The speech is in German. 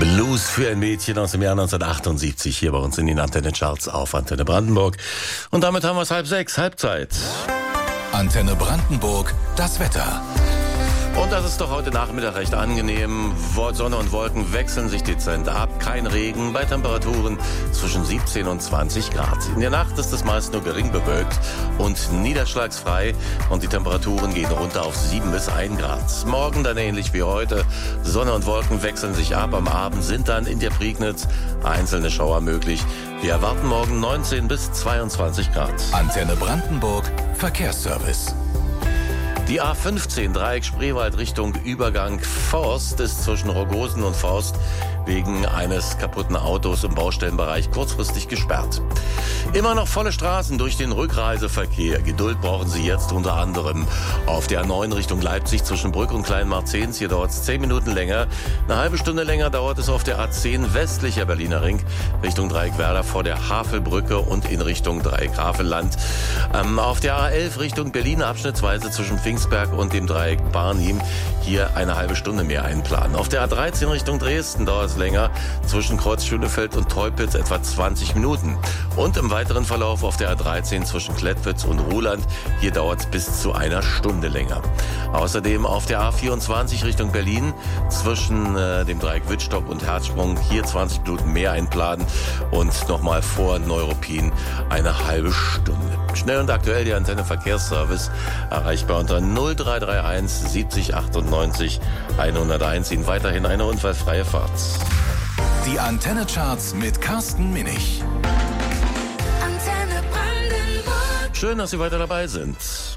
Blues für ein Mädchen aus dem Jahr 1978 hier bei uns in den Antenne Charts auf Antenne Brandenburg. Und damit haben wir es 5:30, Halbzeit. Antenne Brandenburg, das Wetter. Und das ist doch heute Nachmittag recht angenehm. Sonne und Wolken wechseln sich dezent ab. Kein Regen bei Temperaturen zwischen 17 und 20 Grad. In der Nacht ist es meist nur gering bewölkt und niederschlagsfrei. Und die Temperaturen gehen runter auf 7 bis 1 Grad. Morgen dann ähnlich wie heute. Sonne und Wolken wechseln sich ab. Am Abend sind dann in der Prignitz einzelne Schauer möglich. Wir erwarten morgen 19 bis 22 Grad. Antenne Brandenburg, Verkehrsservice. Die A15 Dreieck Spreewald Richtung Übergang Forst ist zwischen Rogosen und Forst wegen eines kaputten Autos im Baustellenbereich kurzfristig gesperrt. Immer noch volle Straßen durch den Rückreiseverkehr. Geduld brauchen Sie jetzt unter anderem auf der A9 Richtung Leipzig zwischen Brück und Kleinmarzens. Hier dauert es 10 Minuten länger. Eine halbe Stunde länger dauert es auf der A10 westlicher Berliner Ring Richtung Dreieckwerder vor der Havelbrücke und in Richtung Dreieck Havelland. Auf der A11 Richtung Berlin abschnittsweise zwischen Pfingstberg und dem Dreieck Barnim. Hier eine halbe Stunde mehr einplanen. Auf der A13 Richtung Dresden dauert es länger. Zwischen Kreuz Schönefeld und Teupitz etwa 20 Minuten. Und im weiteren Verlauf auf der A13 zwischen Klettwitz und Ruhland. Hier dauert es bis zu einer Stunde länger. Außerdem auf der A24 Richtung Berlin zwischen dem Dreieck Wittstock und Herzsprung. Hier 20 Minuten mehr einplanen. Und nochmal vor Neuruppin eine halbe Stunde. Schnell und aktuell die Antenne Verkehrsservice erreichbar unter 0331 70 98 101. Ihnen weiterhin eine unfallfreie Fahrt. Die Antenne Charts mit Carsten Minich. Antenne Brandenburg. Schön, dass Sie weiter dabei sind.